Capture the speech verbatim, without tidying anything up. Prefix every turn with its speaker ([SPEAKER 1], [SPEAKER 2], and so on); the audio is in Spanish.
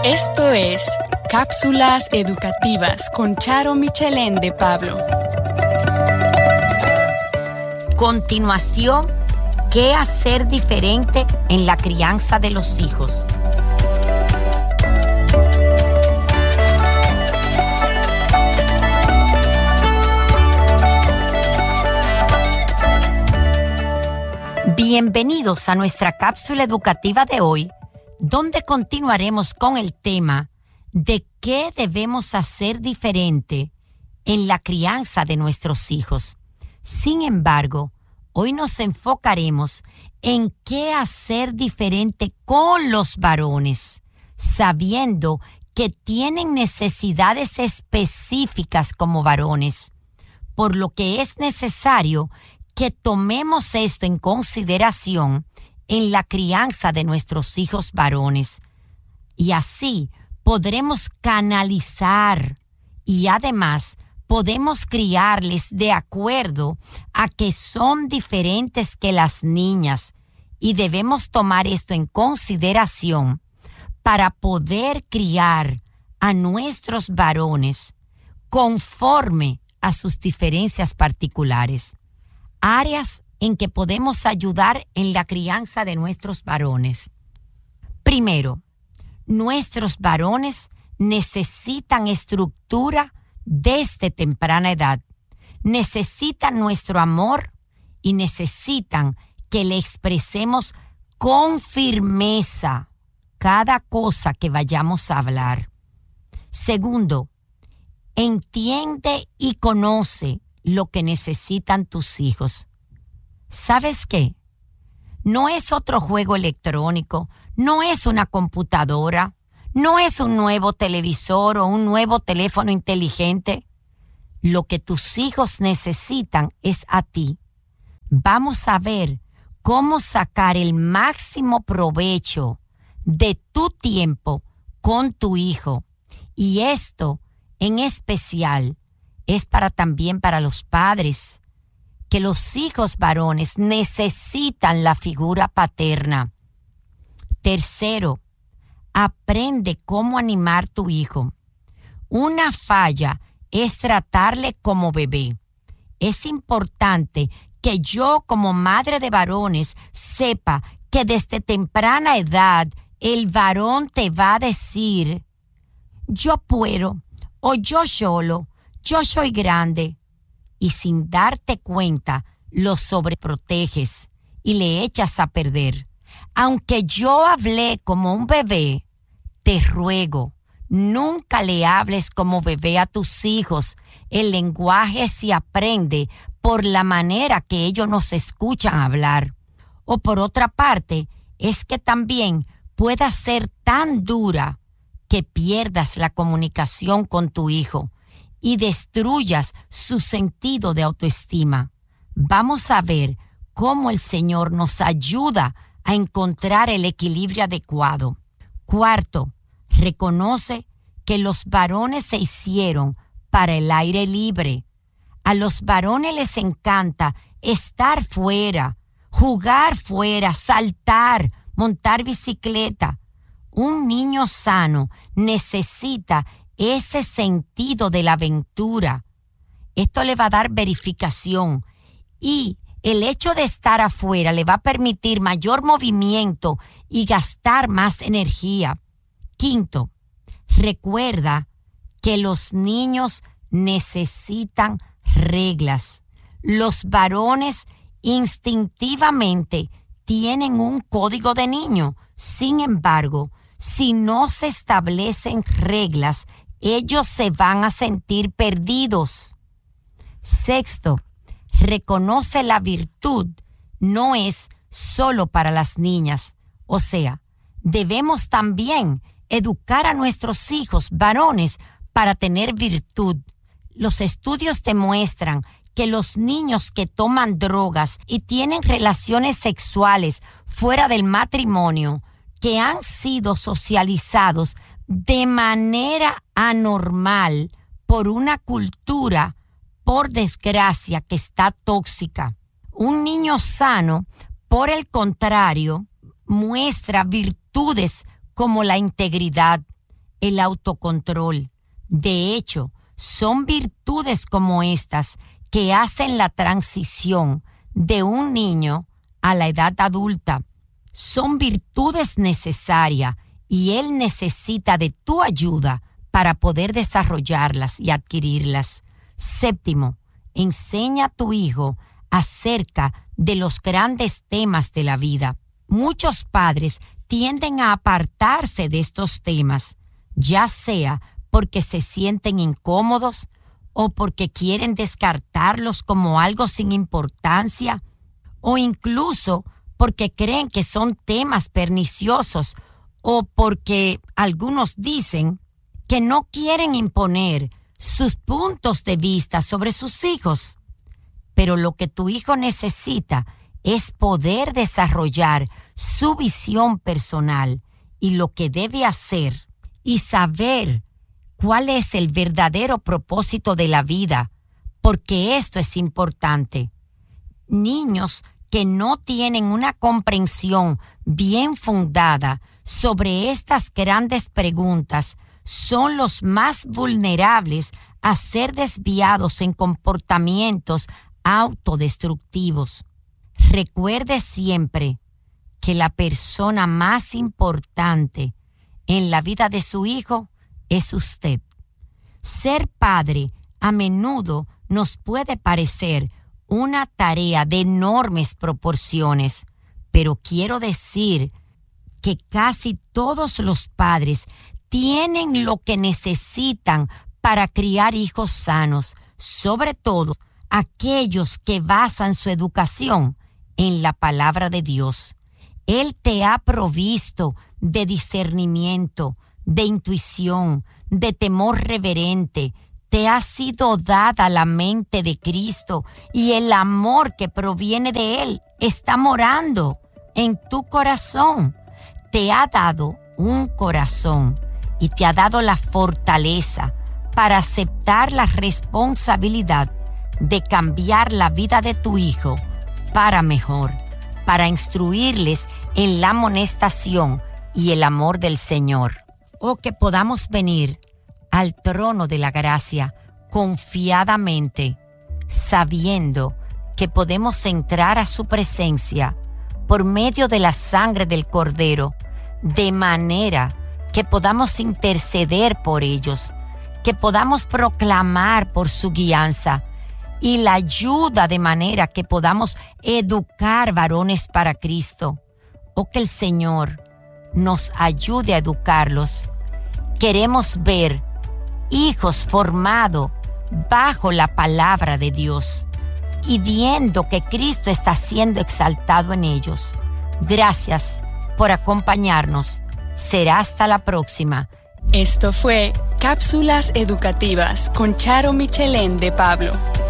[SPEAKER 1] Esto es Cápsulas Educativas con Charo Michelén de Pablo.
[SPEAKER 2] Continuación, ¿qué hacer diferente en la crianza de los hijos? Bienvenidos a nuestra cápsula educativa de hoy, donde continuaremos con el tema de qué debemos hacer diferente en la crianza de nuestros hijos. Sin embargo, hoy nos enfocaremos en qué hacer diferente con los varones, sabiendo que tienen necesidades específicas como varones, por lo que es necesario que tomemos esto en consideración en la crianza de nuestros hijos varones. Y así podremos canalizar y además podemos criarles de acuerdo a que son diferentes que las niñas, y debemos tomar esto en consideración para poder criar a nuestros varones conforme a sus diferencias particulares. Áreas en que podemos ayudar en la crianza de nuestros varones. Primero, nuestros varones necesitan estructura desde temprana edad. Necesitan nuestro amor y necesitan que le expresemos con firmeza cada cosa que vayamos a hablar. Segundo, entiende y conoce lo que necesitan tus hijos. ¿Sabes qué? No es otro juego electrónico, no es una computadora, no es un nuevo televisor o un nuevo teléfono inteligente. Lo que tus hijos necesitan es a ti. Vamos a ver cómo sacar el máximo provecho de tu tiempo con tu hijo. Y esto, en especial, es para también para los padres, que los hijos varones necesitan la figura paterna. Tercero, aprende cómo animar tu hijo. Una falla es tratarle como bebé. Es importante que yo, como madre de varones, sepa que desde temprana edad el varón te va a decir: yo puedo, o yo solo, yo soy grande. Y sin darte cuenta, lo sobreproteges y le echas a perder. Aunque yo hablé como un bebé, te ruego, nunca le hables como bebé a tus hijos. El lenguaje se aprende por la manera que ellos nos escuchan hablar. O por otra parte, es que también pueda ser tan dura que pierdas la comunicación con tu hijo y destruyas su sentido de autoestima. Vamos a ver cómo el Señor nos ayuda a encontrar el equilibrio adecuado. Cuarto, reconoce que los varones se hicieron para el aire libre. A los varones les encanta estar fuera, jugar fuera, saltar, montar bicicleta. Un niño sano necesita ese sentido de la aventura. Esto le va a dar verificación y el hecho de estar afuera le va a permitir mayor movimiento y gastar más energía. Quinto, recuerda que los niños necesitan reglas. Los varones instintivamente tienen un código de niño. Sin embargo, si no se establecen reglas, ellos se van a sentir perdidos. Sexto, reconoce la virtud no es solo para las niñas. O sea, debemos también educar a nuestros hijos varones para tener virtud. Los estudios demuestran que los niños que toman drogas y tienen relaciones sexuales fuera del matrimonio, que han sido socializados de manera anormal por una cultura, por desgracia, que está tóxica. Un niño sano, por el contrario, muestra virtudes como la integridad, el autocontrol. De hecho, son virtudes como estas que hacen la transición de un niño a la edad adulta. Son virtudes necesarias y él necesita de tu ayuda para poder desarrollarlas y adquirirlas. Séptimo, enseña a tu hijo acerca de los grandes temas de la vida. Muchos padres tienden a apartarse de estos temas, ya sea porque se sienten incómodos o porque quieren descartarlos como algo sin importancia, o incluso porque creen que son temas perniciosos, o porque algunos dicen que no quieren imponer sus puntos de vista sobre sus hijos. Pero lo que tu hijo necesita es poder desarrollar su visión personal y lo que debe hacer y saber cuál es el verdadero propósito de la vida, porque esto es importante. Niños que no tienen una comprensión bien fundada sobre estas grandes preguntas son los más vulnerables a ser desviados en comportamientos autodestructivos. Recuerde siempre que la persona más importante en la vida de su hijo es usted. Ser padre a menudo nos puede parecer una tarea de enormes proporciones, pero quiero decir que casi todos los padres tienen lo que necesitan para criar hijos sanos, sobre todo aquellos que basan su educación en la palabra de Dios. Él te ha provisto de discernimiento, de intuición, de temor reverente. Te ha sido dada la mente de Cristo y el amor que proviene de Él está morando en tu corazón. Te ha dado un corazón y te ha dado la fortaleza para aceptar la responsabilidad de cambiar la vida de tu hijo para mejor, para instruirles en la amonestación y el amor del Señor. O que podamos venir al trono de la gracia confiadamente, sabiendo que podemos entrar a su presencia por medio de la sangre del Cordero, de manera que podamos interceder por ellos, que podamos proclamar por su guianza y la ayuda, de manera que podamos educar varones para Cristo, o que el Señor nos ayude a educarlos. Queremos ver hijos formados bajo la palabra de Dios y viendo que Cristo está siendo exaltado en ellos. Gracias por acompañarnos. Será hasta la próxima.
[SPEAKER 1] Esto fue Cápsulas Educativas con Charo Michelén de Pablo.